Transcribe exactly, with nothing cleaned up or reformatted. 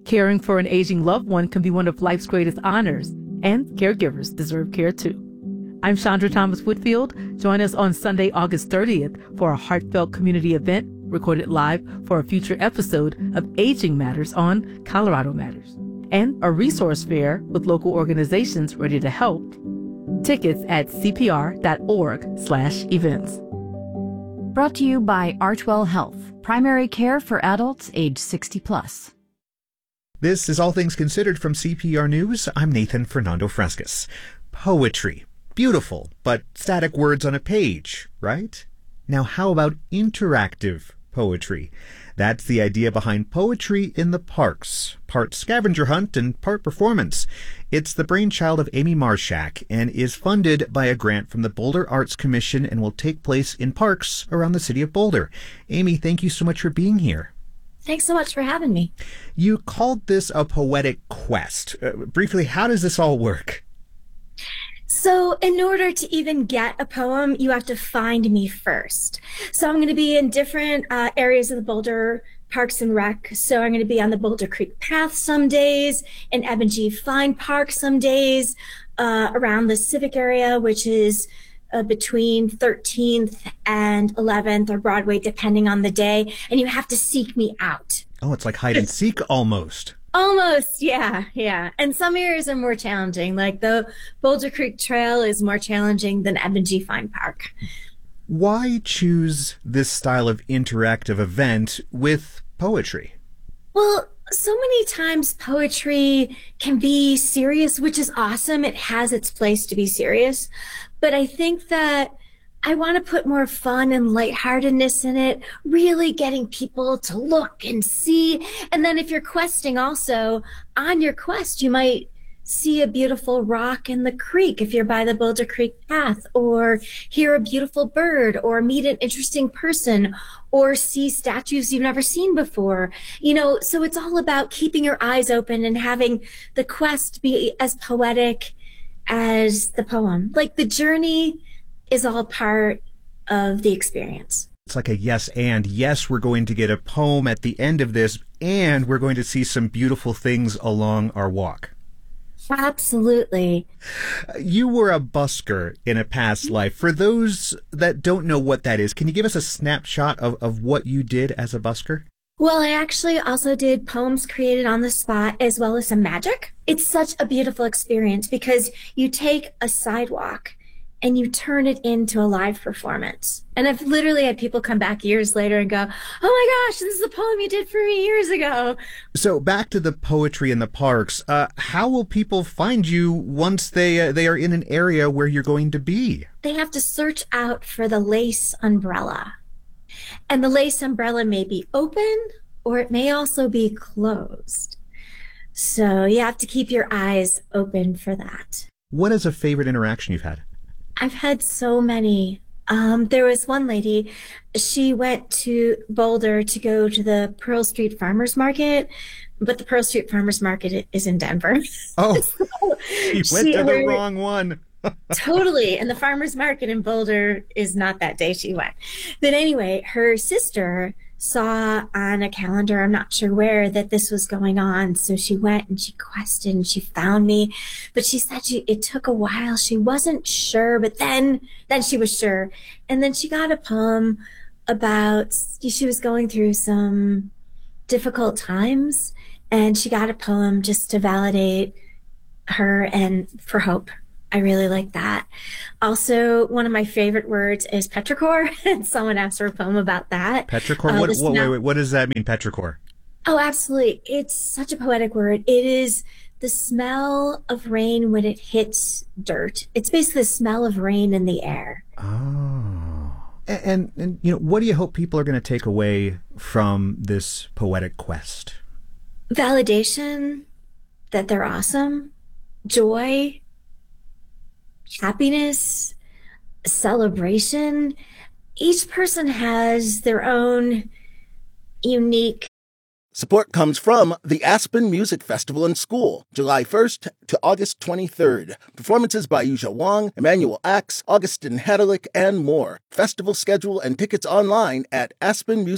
Caring for an aging loved one can be one of life's greatest honors, and caregivers deserve care too. I'm Chandra Thomas Whitfield. Join us on Sunday, August thirtieth for a heartfelt community event recorded live for a future episode of Aging Matters on Colorado Matters, and a resource fair with local organizations ready to help. Tickets at cpr.org slash events. Brought to you by Archwell Health, primary care for adults age sixty plus. This is All Things Considered from C P R News. I'm Nathan Fernando Frescas. Poetry. Beautiful, but static words on a page, right? Now, how about interactive poetry? That's the idea behind Poetry in the Parks, part scavenger hunt and part performance. It's the brainchild of Amy Marshak and is funded by a grant from the Boulder Arts Commission and will take place in parks around the city of Boulder. Amy, thank you so much for being here. Thanks so much for having me. You called this a poetic quest. Uh, briefly, how does this all work? So in order to even get a poem, you have to find me first. So I'm going to be in different uh, areas of the Boulder Parks and Rec. So I'm going to be on the Boulder Creek Path some days, in Eben G. Fine Park some days, uh, around the Civic area, which is uh, between thirteenth and eleventh or Broadway, depending on the day. And you have to seek me out. Oh, it's like hide and seek almost. Almost, yeah, yeah. And some areas are more challenging, like the Boulder Creek Trail is more challenging than Eben G. Fine Park. Why choose this style of interactive event with poetry? Well, so many times poetry can be serious, which is awesome. It has its place to be serious. But I think that I want to put more fun and lightheartedness in it, really getting people to look and see. And then if you're questing also, on your quest, you might see a beautiful rock in the creek if you're by the Boulder Creek Path, or hear a beautiful bird, or meet an interesting person, or see statues you've never seen before. You know, so it's all about keeping your eyes open and having the quest be as poetic as the poem. Like the journey is all part of the experience. It's like a yes and. Yes, we're going to get a poem at the end of this, and we're going to see some beautiful things along our walk. Absolutely. You were a busker in a past life. For those that don't know what that is, can you give us a snapshot of, of what you did as a busker? Well, I actually also did poems created on the spot as well as some magic. It's such a beautiful experience because you take a sidewalk and you turn it into a live performance. And I've literally had people come back years later and go, oh my gosh, this is the poem you did for me years ago. So back to the Poetry in the Parks. Uh, how will people find you once they uh, they are in an area where you're going to be? They have to search out for the lace umbrella. And the lace umbrella may be open or it may also be closed. So you have to keep your eyes open for that. What is a favorite interaction you've had? I've had so many. Um, there was one lady, she went to Boulder to go to the Pearl Street Farmers Market, but the Pearl Street Farmers Market is in Denver. Oh, so she went she, to the her, wrong one. Totally. And the farmers market in Boulder is not that day she went. But anyway, her sister saw on a calendar, I'm not sure where, that this was going on. So she went and she quested and she found me. But she said she, it took a while. She wasn't sure, but then, then she was sure. And then she got a poem about, she was going through some difficult times. And she got a poem just to validate her and for hope. I really like that. Also, one of my favorite words is petrichor, and someone asked for a poem about that. Petrichor? Uh, what, what, now- wait, wait, what does that mean, petrichor? Oh, absolutely. It's such a poetic word. It is the smell of rain when it hits dirt. It's basically the smell of rain in the air. Oh. And, and, and you know, what do you hope people are going to take away from this poetic quest? Validation that they're awesome, joy, happiness, celebration. Each person has their own unique. Support comes from the Aspen Music Festival and School, July first to August twenty-third. Performances by Yuzha Wang, Emmanuel Axe, Augustin Hedelick, and more. Festival schedule and tickets online at aspen music